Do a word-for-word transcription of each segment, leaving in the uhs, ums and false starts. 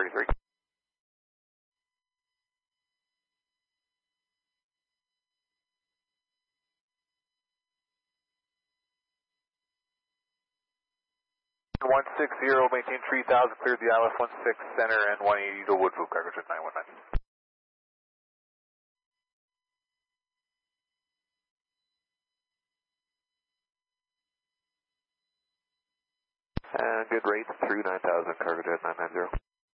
thirty-three. one six zero, maintain three thousand, cleared the I L F one six center and one eighty to Woodville, cargo jet nine one nine. And good rates through nine thousand, cargo jet nine nine zero.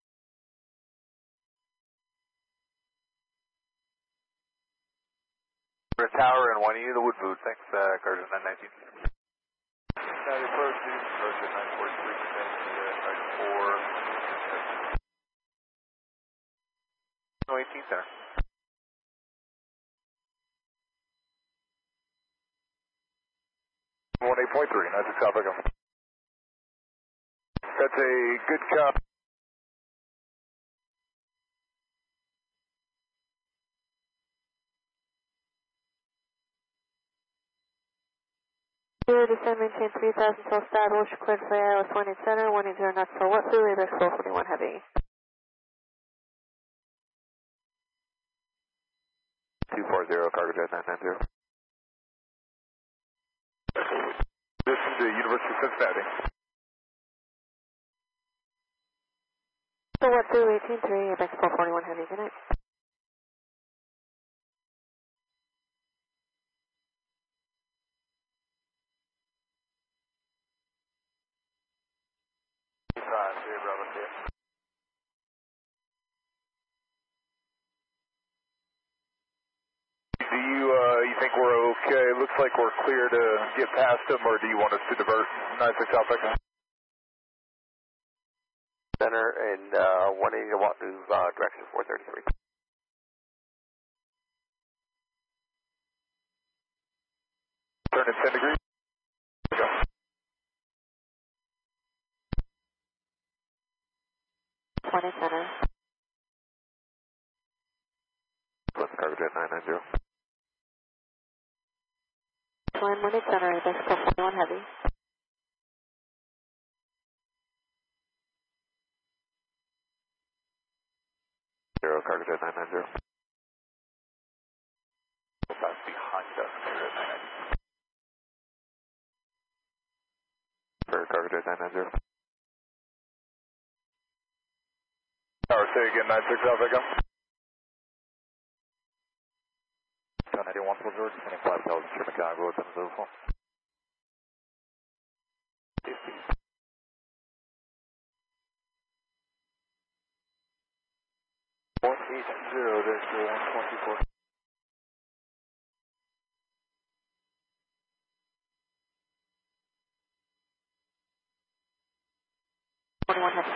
For a tower and one eighty to Woodville, thanks, uh, cargo jet nine nineteen. Now approach to cargo jet nine forty-three, thanks, nine four. eighteen center. one eight point three, nice South Africa. That's a good job. Zero descend, maintain three thousand, twelve established, cleared for I L S one eight center, one eighty knots for what through, Apex four forty-one heavy. two four zero, cargo jet nine nine zero. This is the University of Cincinnati. So what through eighteen three, Apex four forty-one heavy, good night. Do you, uh, you think we're okay? Looks like we're clear to get past them, or do you want us to divert nine six Alpha? Center and uh, one eighty watt to uh, direction four thirty-three. Turn at ten degrees. Go. twenty center. Let's cargo jet nine nine zero. One minute center, Apex four forty-one heavy. Zero, cargo jet nine nine zero. That's behind us, cargo jet nine nine zero. For cargo jet nine nine zero. Tower, say again, nine six Alpha, go. ninety-one for George, descending five thousand, Chicago, ten zero four. one eight zero dash one twenty-four. forty-one heavy.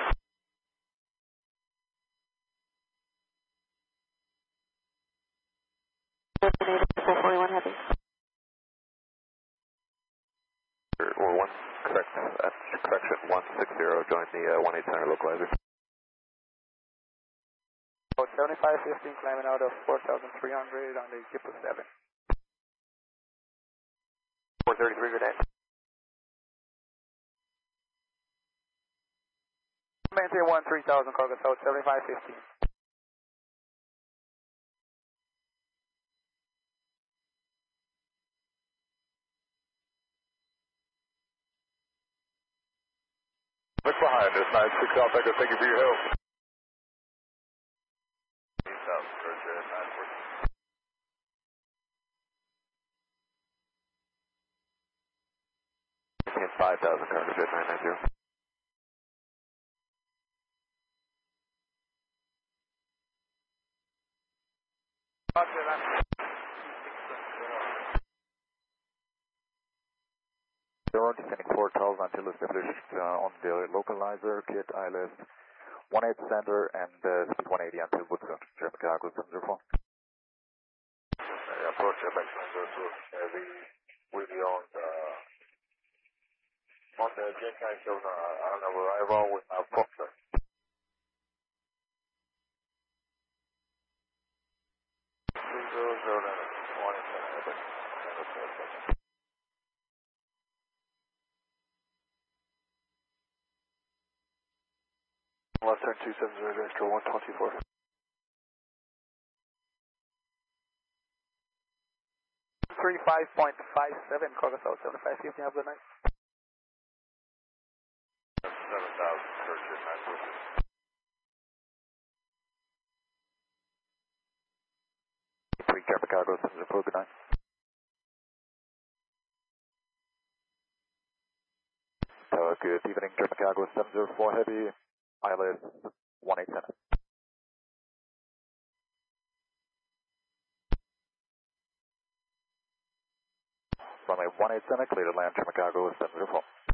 four forty-one heavy. Or one, correct, that's correction, one six zero, join the uh, one eight center localizer. About seventy-five fifteen, climbing out of four thousand three hundred on the Kipper seven. four thirty-three, good day. Maintain one three thousand, cargo south, seventy-five fifteen. Look behind us, nine six Alpha, thank you for your help. five thousand, cargo jet nine nine zero. Zero, descending four thousand until established uh, on the localizer, kit I L S one eight center and uh, speed one eighty until Woodville, Chicago seven zero four. Approach Apex nine zero two, heavy, will be on the, on the J K zone, uh, on arrival with our Foxer. three zero zero one eight center, Apex nine zero two. Left turn two seven zero, extra one twenty-four. three five point five seven, Cargo South seventy-five fifty, have a good night. seven thousand, Churchill, nine four six. three, Captain Cargo, seven zero four, good night. Tower, good evening, Captain Cargo, seven zero four Heavy, I L S one eight center. Runway one eight center, clear to land, Captain Cargo, seven zero four.